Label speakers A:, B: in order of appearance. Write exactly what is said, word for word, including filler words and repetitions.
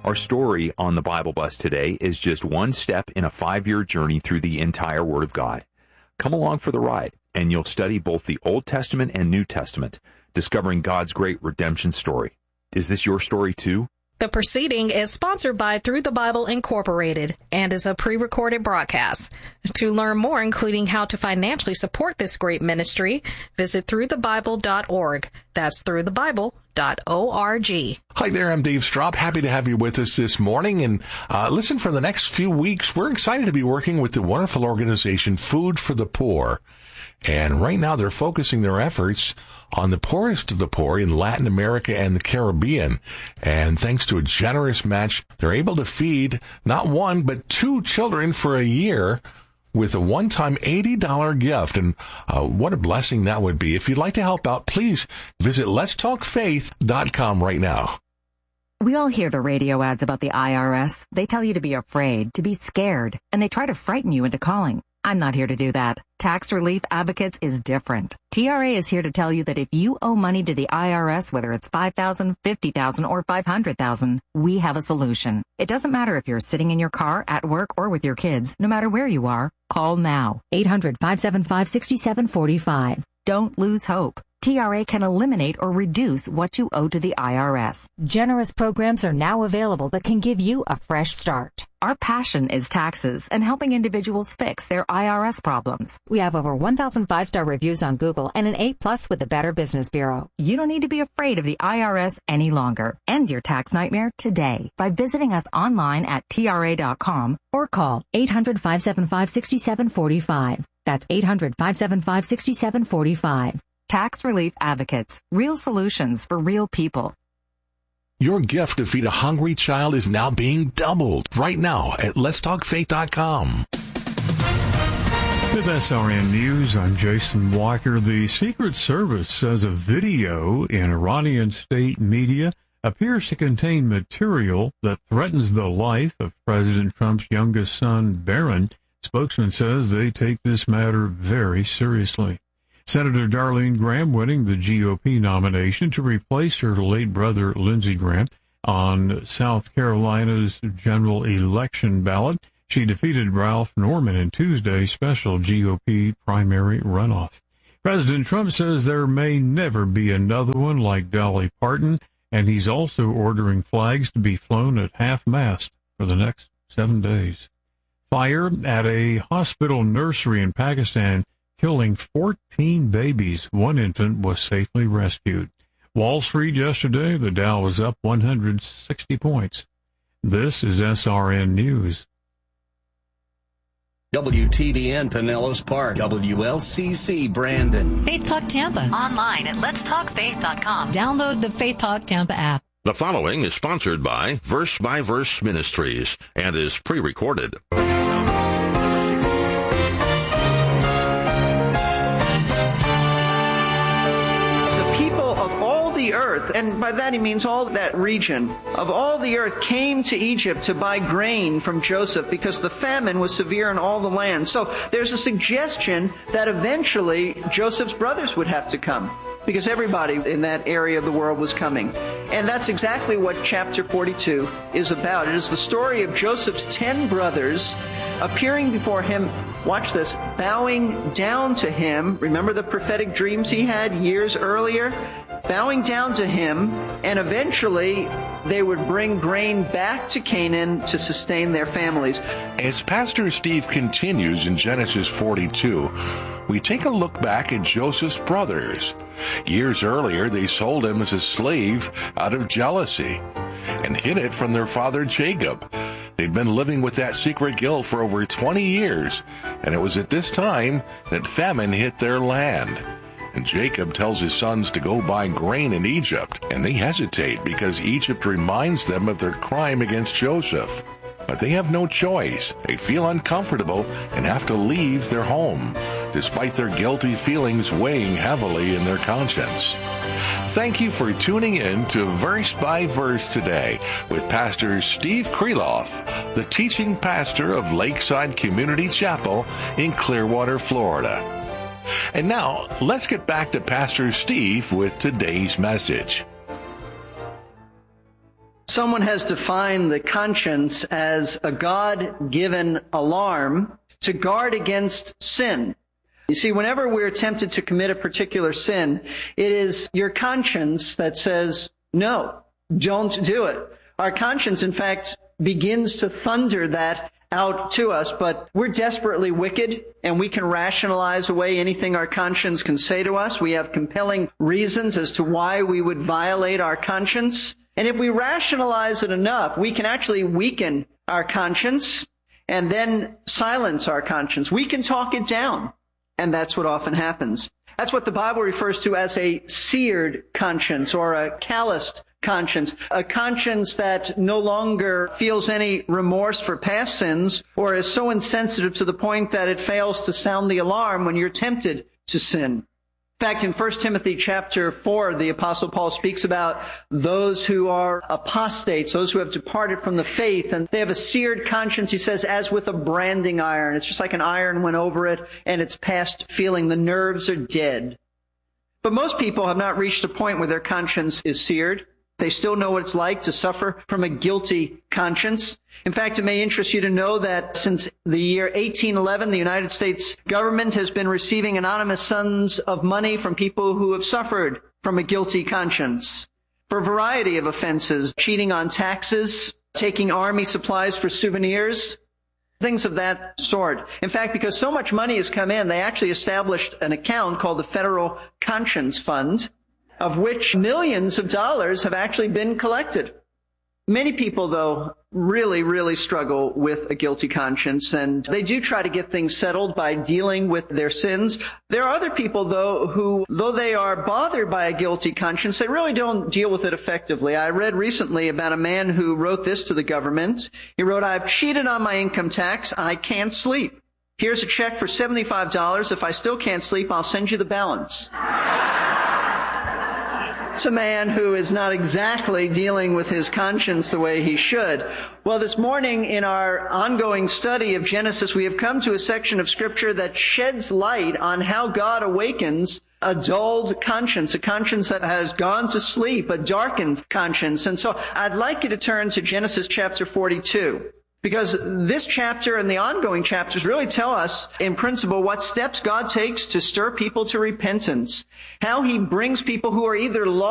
A: Our story on the Bible Bus today is just one step in a five-year journey through the entire Word of God. Come along for the ride, and you'll study both the Old Testament and New Testament, discovering God's great redemption story. Is this your story too?
B: The proceeding is sponsored by Through the Bible Incorporated and is a pre-recorded broadcast. To learn more, including how to financially support this great ministry, visit through the bible dot org. That's through the bible dot org.
C: Hi there, I'm Dave Straub. Happy to have you with us this morning. And uh, listen, for the next few weeks, we're excited to be working with the wonderful organization Food for the Poor. And right now they're focusing their efforts on the poorest of the poor in Latin America and the Caribbean. And thanks to a generous match, they're able to feed not one, but two children for a year with a one-time eighty dollars gift. And uh, what a blessing that would be. If you'd like to help out, please visit lets talk faith dot com right now.
D: We all hear the radio ads about the I R S. They tell you to be afraid, to be scared, and they try to frighten you into calling. I'm not here to do that. Tax Relief Advocates is different. T R A is here to tell you that if you owe money to the I R S, whether it's five thousand dollars, fifty thousand dollars, or five hundred thousand dollars, we have a solution. It doesn't matter if you're sitting in your car, at work, or with your kids. No matter where you are, call now. eight hundred, five seven five, six seven four five. Don't lose hope. T R A can eliminate or reduce what you owe to the I R S.
E: Generous programs are now available that can give you a fresh start.
D: Our passion is taxes and helping individuals fix their I R S problems.
E: We have over one thousand five-star reviews on Google and an A plus with the Better Business Bureau.
D: You don't need to be afraid of the I R S any longer. End your tax nightmare today by visiting us online at T R A dot com
E: or call eight hundred, five seven five, six seven four five. That's eight hundred, five seven five, six seven four five.
D: Tax Relief Advocates. Real solutions for real people.
C: Your gift to feed a hungry child is now being doubled right now at lets talk faith dot com.
F: With S R N News, I'm Jason Walker. The Secret Service says a video in Iranian state media appears to contain material that threatens the life of President Trump's youngest son, Barron. Spokesman says they take this matter very seriously. Senator Darlene Graham winning the G O P nomination to replace her late brother, Lindsey Graham, on South Carolina's general election ballot. She defeated Ralph Norman in Tuesday's special G O P primary runoff. President Trump says there may never be another one like Dolly Parton, and he's also ordering flags to be flown at half-mast for the next seven days. Fire at a hospital nursery in Pakistan, killing fourteen babies. One infant was safely rescued. Wall Street yesterday, the Dow was up one hundred sixty points. This is S R N News.
G: W T B N Pinellas Park, W L C C Brandon.
H: Faith Talk Tampa. Online at lets talk faith dot com. Download the Faith Talk Tampa app.
I: The following is sponsored by Verse by Verse Ministries and is pre-recorded.
J: The earth, and by that he means all that region of all the earth, came to Egypt to buy grain from Joseph because the famine was severe in all the land. So there's a suggestion that eventually Joseph's brothers would have to come, because everybody in that area of the world was coming. And that's exactly what chapter forty-two is about. It is the story of Joseph's ten brothers appearing before him, watch this, bowing down to him. Remember the prophetic dreams he had years earlier? Bowing down to him, and eventually they would bring grain back to Canaan to sustain their families.
C: As Pastor Steve continues in Genesis forty-two, we take a look back at Joseph's brothers. Years earlier, they sold him as a slave out of jealousy and hid it from their father Jacob. They'd been living with that secret guilt for over twenty years, and it was at this time that famine hit their land. And Jacob tells his sons to go buy grain in Egypt, and they hesitate because Egypt reminds them of their crime against Joseph. But they have no choice. They feel uncomfortable and have to leave their home, despite their guilty feelings weighing heavily in their conscience. Thank you for tuning in to Verse by Verse today with Pastor Steve Kreloff, the teaching pastor of Lakeside Community Chapel in Clearwater, Florida. And now, let's get back to Pastor Steve with today's message.
J: Someone has defined the conscience as a God-given alarm to guard against sin. You see, whenever we're tempted to commit a particular sin, it is your conscience that says, no, don't do it. Our conscience, in fact, begins to thunder that out to us, but we're desperately wicked, and we can rationalize away anything our conscience can say to us. We have compelling reasons as to why we would violate our conscience. And if we rationalize it enough, we can actually weaken our conscience and then silence our conscience. We can talk it down, and that's what often happens. That's what the Bible refers to as a seared conscience or a calloused conscience, a conscience that no longer feels any remorse for past sins or is so insensitive to the point that it fails to sound the alarm when you're tempted to sin. In fact, in First Timothy chapter four, the Apostle Paul speaks about those who are apostates, those who have departed from the faith, and they have a seared conscience, he says, as with a branding iron. It's just like an iron went over it, and it's past feeling. The nerves are dead. But most people have not reached a point where their conscience is seared. They still know what it's like to suffer from a guilty conscience. In fact, it may interest you to know that since the year eighteen eleven, the United States government has been receiving anonymous sums of money from people who have suffered from a guilty conscience for a variety of offenses, cheating on taxes, taking army supplies for souvenirs, things of that sort. In fact, because so much money has come in, they actually established an account called the Federal Conscience Fund, of which millions of dollars have actually been collected. Many people, though, really, really struggle with a guilty conscience, and they do try to get things settled by dealing with their sins. There are other people, though, who, though they are bothered by a guilty conscience, they really don't deal with it effectively. I read recently about a man who wrote this to the government. He wrote, "I've cheated on my income tax. I can't sleep. Here's a check for seventy-five dollars. If I still can't sleep, I'll send you the balance." It's a man who is not exactly dealing with his conscience the way he should. Well, this morning in our ongoing study of Genesis, we have come to a section of Scripture that sheds light on how God awakens a dulled conscience, a conscience that has gone to sleep, a darkened conscience. And so I'd like you to turn to Genesis chapter forty-two. Because this chapter and the ongoing chapters really tell us, in principle, what steps God takes to stir people to repentance, how he brings people who are either lost